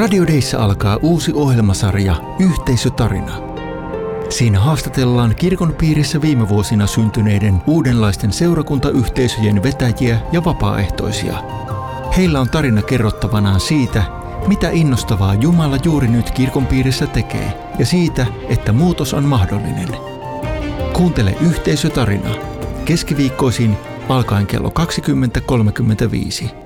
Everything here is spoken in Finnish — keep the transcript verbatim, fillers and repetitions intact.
Radio Dayssä alkaa uusi ohjelmasarja Yhteisötarina. Siinä haastatellaan kirkon piirissä viime vuosina syntyneiden uudenlaisten seurakuntayhteisöjen vetäjiä ja vapaaehtoisia. Heillä on tarina kerrottavanaan siitä, mitä innostavaa Jumala juuri nyt kirkon piirissä tekee, ja siitä, että muutos on mahdollinen. Kuuntele Yhteisötarina keskiviikkoisin alkaen kello kaksikymmentä kolmekymmentäviisi.